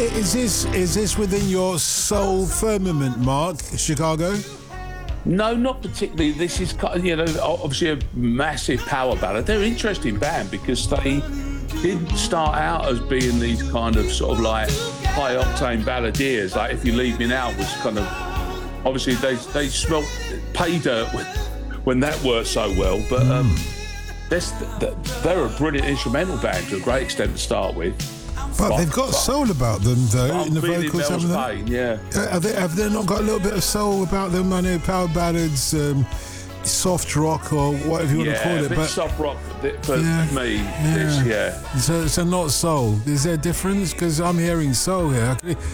Is this within your soul firmament, Mark, Chicago? No, not particularly. This is, obviously a massive power ballad. They're an interesting band because they didn't start out as being these kind of sort of like high octane balladeers. Like If You Leave Me Now was kind of, obviously they smelt pay dirt when that worked so well. But they're a brilliant instrumental band to a great extent to start with. But they've got soul about them, though, in the vocals, haven't they? Pain, yeah. Have they not got a little bit of soul about them? I know power ballads, soft rock, or whatever you want to call it. But soft rock for me. Yeah. So not soul. Is there a difference? Because I'm hearing soul here.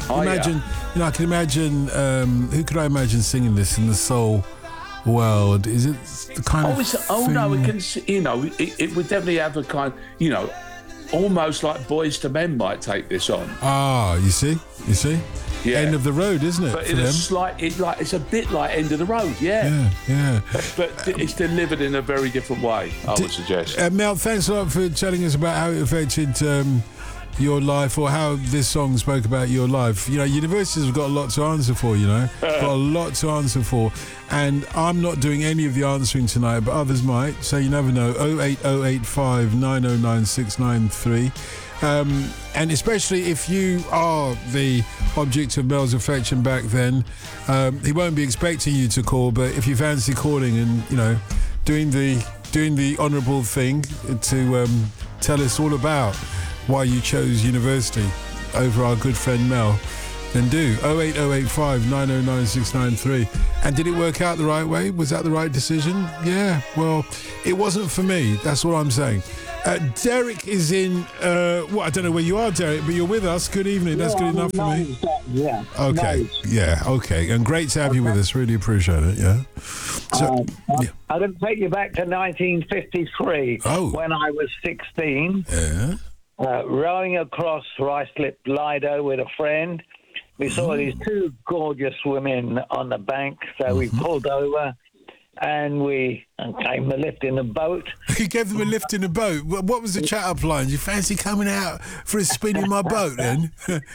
I can imagine. Who could I imagine singing this in the soul world? Is it the kind of? No, it can. It would definitely have a kind. Almost like Boyz II Men might take this on. Ah, you see? Yeah. End of the road, isn't it? But it's a bit like End of the Road, yeah. But it's delivered in a very different way, I would suggest. Mel, thanks a lot for telling us about how it affected your life, or how this song spoke about your life. Universities have got a lot to answer for, got a lot to answer for. And I'm not doing any of the answering tonight, but others might, so you never know. 08085 909 693. And especially if you are the object of Mel's affection back then, he won't be expecting you to call, but if you fancy calling and, doing the honourable thing to tell us all about why you chose university over our good friend Mel, then do 08085 909 693. And did it work out the right way? Was that the right decision? Yeah, well, it wasn't for me. That's what I'm saying. Derek is in, I don't know where you are, Derek, but you're with us. Good evening. That's good enough for me. Yeah. Okay. Nice. Yeah, okay. And great to have you with us. Really appreciate it, yeah. So, I'm going to take you back to 1953 when I was 16. Yeah. Rowing across Ruislip Lido with a friend. We saw these two gorgeous women on the bank, so we pulled over and we came the lift in the boat. You gave them a lift in the boat? What was the chat-up line? You fancy coming out for a spin in my boat then?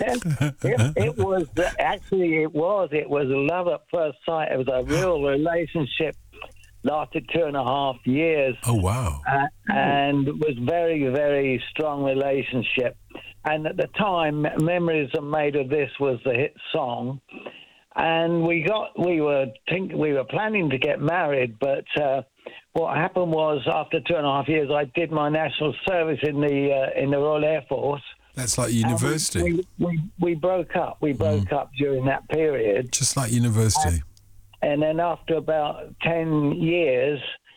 It was love at first sight. It was a real relationship. Lasted 2.5 years. Oh, wow. And it was very, very strong relationship. And at the time, Memories Are Made of This was the hit song. And we were planning to get married, but what happened was after 2.5 years, I did my national service in the Royal Air Force. That's like university. We broke up. We broke up during that period. Just like university. And then after about 10 years,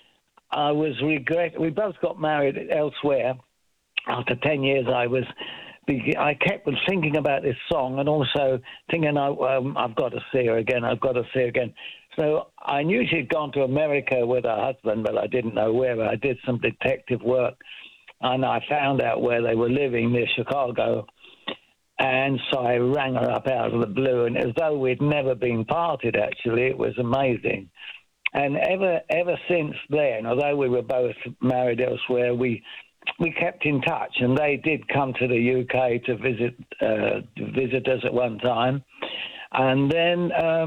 we both got married elsewhere. After 10 years, I kept thinking about this song and also thinking, I've got to see her again. I've got to see her again. So I knew she'd gone to America with her husband, but I didn't know where. I did some detective work, and I found out where they were living near Chicago. And so I rang her up out of the blue, and as though we'd never been parted, actually. It was amazing. And ever since then, although we were both married elsewhere, we kept in touch, and they did come to the UK to visit us at one time. And then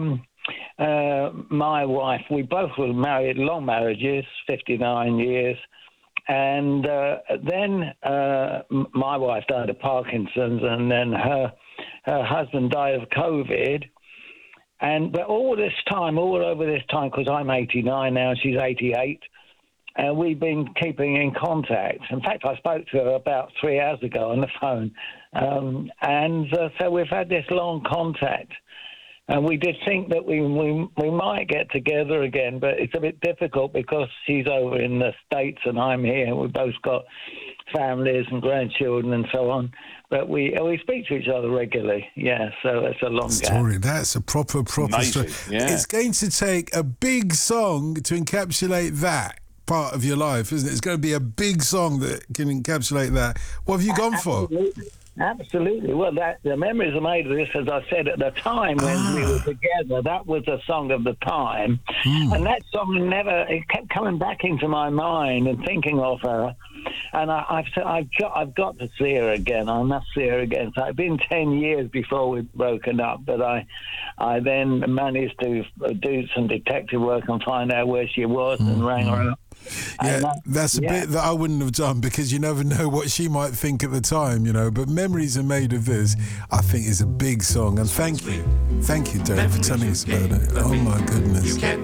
my wife, we both were married, long marriages, 59 years. And then my wife died of Parkinson's, and then her husband died of COVID. But all over this time, because I'm 89 now, she's 88, and we've been keeping in contact. In fact, I spoke to her about 3 hours ago on the phone. So we've had this long contact. And we did think that we might get together again, but it's a bit difficult because she's over in the States and I'm here. We've both got families and grandchildren and so on. But we speak to each other regularly, yeah, so it's a long story. gap. That's a proper Amazing, story. yeah. It's going to take a big song to encapsulate that part of your life, isn't it? It's going to be a big song that can encapsulate that. What have you gone for? Absolutely. Well, the Memories Are Made of This, as I said at the time when we were together, that was a song of the time. And that song it kept coming back into my mind and thinking of her. And I've got to see her again. I must see her again. So it's been 10 years before we'd broken up, but I then managed to do some detective work and find out where she was and rang her up. Yeah, that's a bit that I wouldn't have done, because you never know what she might think at the time, you know. But Memories Are Made of This, I think, is a big song. And thank you, Dave, for telling us about it. Oh my goodness.